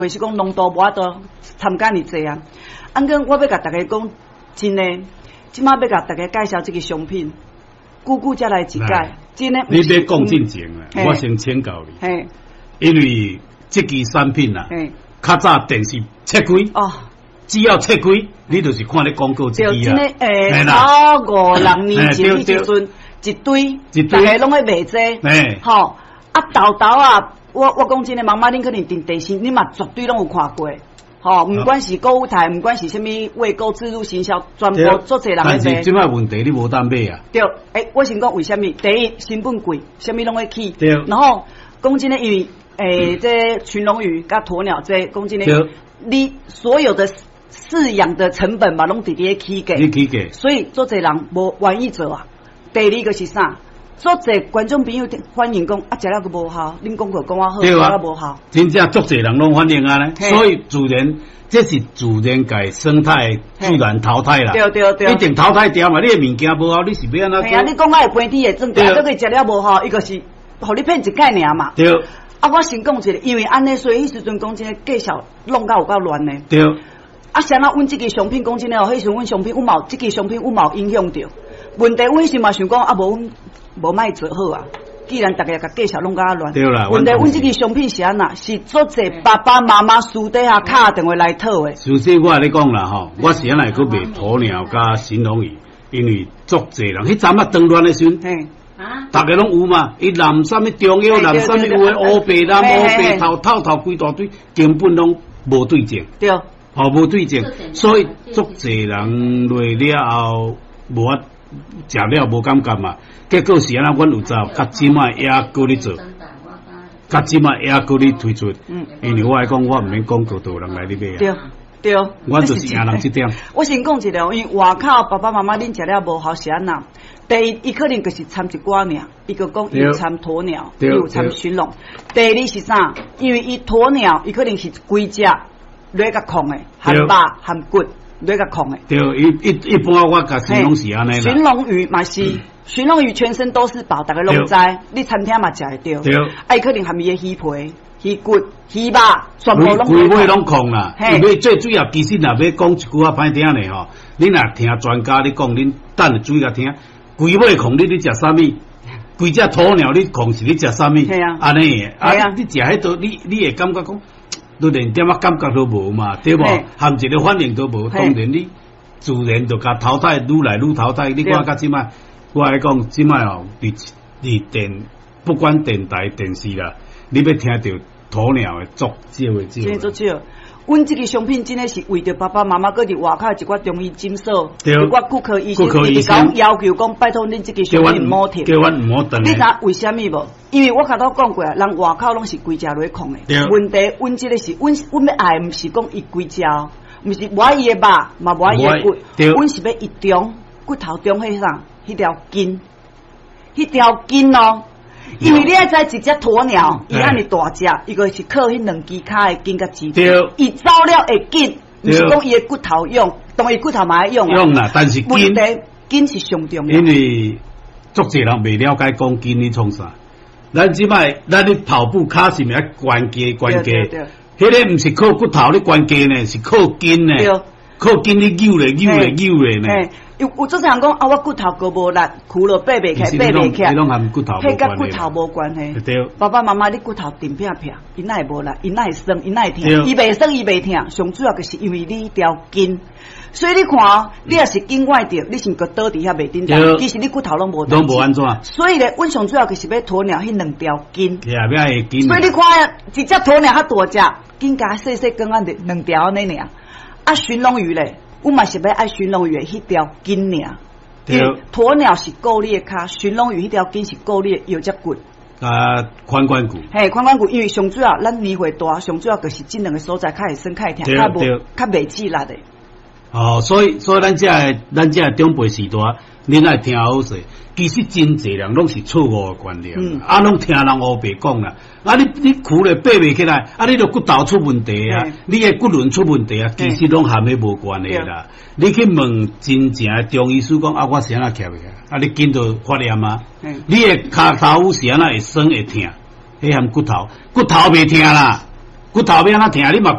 或是讲浓度无法度参加你济啊。按讲我要甲大家讲真诶，即摆要甲大家介绍这个商品，久才来一届，真诶。 你要讲正经啊，我先请教你。 嘿， 因为这支产品啊，较早电视切开哦。 只要切开，你就是看咧广告一支啊。 真诶，超5、6年前迄时阵，一堆，大家拢在卖这，吼啊豆豆啊，我讲真诶，妈妈恁可能订电视，你嘛绝对拢有看过，吼，唔管是购物台，唔管是啥物未购自入行销，全部做侪人在卖。 但是即摆问题你无当买啊。 对，我先讲为虾米？第一，成本贵，虾米拢会起。 对。 然后讲真诶，因为这群龙鱼甲鸵鸟这讲真诶，你所有的饲养的成本嘛，拢直直起价。 起价。所以做侪人无愿意做啊。第二个是啥？做侪观众朋友反映讲啊，食了个无效，恁广告讲我好，食了无效。 真正做侪人拢反映啊咧，所以自然这是自然界生态自然淘汰啦。 对， 一定淘汰掉嘛。你的物件无效，你是要安怎做？ 系啊，你讲我的本地的证据，这个食了无效，伊个是互你骗一概念嘛。 对。 啊，我先讲一个，因为安尼，所以迄时阵讲真个介绍弄到有够乱呢。 对。 啊，像阮即个商品讲真个哦，迄时阮商品即个商品冇影响着。问题阮是嘛想讲啊，无卖做好啊。既然大家甲介绍弄甲乱， 对啦。 问题阮即个商品是安那？是做者爸爸妈妈私底下敲电话来讨的。 首先我来讲啦吼，我是安来去卖鸵鸟甲神龙鱼，因为足侪人迄阵啊当乱的时阵。大家拢有嘛，伊南啥物中药，南啥物有诶乌白蓝、乌白头、头规大堆，根本拢无对症。 对， 无对症，所以足侪人来了后无法食了无感觉嘛。结果是安那，阮有走，甲即卖也搁咧做，甲即卖也搁咧推出。因为我来讲，我毋免广告，都有人来咧买啊。 对， 阮就是赢人即点。 我先讲一个，因为外口爸爸妈妈恁食了无好是安那。第一，伊可能就是掺一寡尔，伊个讲伊有掺鸵鸟，伊有掺驯龙。第二是啥？因为伊鸵鸟，伊可能是规只落甲控的，含肉含骨落甲控的。 对，一般我甲形容是安尼啦。 驯龙鱼嘛是，驯龙鱼全身都是宝，大家拢知，你餐厅嘛食会到。 对， 伊可能含伊的鱼皮、鱼骨、鱼肉，全部拢规尾拢控啦。因为最主要，其实若要讲一句话歹听咧吼，你若听专家你讲，恁等注意甲听。规尾控你食啥物？规只鸵鸟你控是你食啥物？安尼诶，你食迄度你会感觉讲，都连点仔感觉都无嘛，对无？含一个反应都无，当然你自然就甲淘汰，愈来愈淘汰。你看甲即摆，我来讲即摆哦，伫电不管电台、电视啦，你要听到鸵鸟诶足少诶少。 真足少。阮即个商品真诶是为着爸爸妈妈，搁伫外口一寡中医诊所，一寡骨科医生，伊讲要求讲，拜托恁即个商品毋好停。 叫阮毋好停。 你知为虾米无？因为我头都讲过啊，人外口拢是规只落控诶。问题，阮即个是阮要爱，毋是讲伊规只，毋是无爱伊诶肉，嘛无爱伊诶骨，阮是要伊中骨头中迄啥，迄条筋哦。因为你爱知一只鸵鸟，伊安尼大只，伊个是靠迄两支骹的筋甲肌肉，伊走了会紧，毋是讲伊的骨头用，当然骨头嘛爱用啊。 用啦，但是筋是上重要。 因为足侪人未了解讲筋你创啥，咱即摆咱咧跑步骹是咪爱关节？迄个毋是靠骨头咧关节呢，是靠筋呢，靠筋你扭咧呢。有做人讲啊，我骨头个无力，箍落爬袂起， 你拢含骨头无关系。 迄甲骨头无关系。 对。 爸爸妈妈，你骨头顶片片，伊哪会无力？伊哪会酸？伊哪会疼？伊袂酸，伊袂疼。上主要就是因为你条筋。所以你看哦，你若是筋坏着，你是个倒伫遐袂顶当，其实你骨头拢无。 拢无安怎？ 所以咧，阮上主要就是要鸵鸟迄两条筋。 要会筋。 所以你看，一只鸵鸟较大只，筋甲细根啊，两条安尼尔。啊，驯龙鱼咧。阮嘛是要爱驯龙鱼迄条筋尔，因为鸵鸟是顾你的骹，驯龙鱼迄条筋是顾你的腰脊骨。 髋关骨。 嘿，髋关骨，因为上主要咱年岁大，上主要就是这两个所在较会酸、较会疼、较袂刺力的。 哦，所以咱这长辈时代，恁爱听好势。其实真侪人拢是错误的观念，拢听人乌白讲啦。你苦咧爬袂起来，你就骨头出问题啊，你的骨轮出问题啊，其实拢含迄无关系啦。你去问真正的中医师讲我是安怎徛起，你筋就发炎啊。你的骹头是安怎会酸会疼，迄含骨头袂疼啦。 骨头要安怎疼，你嘛。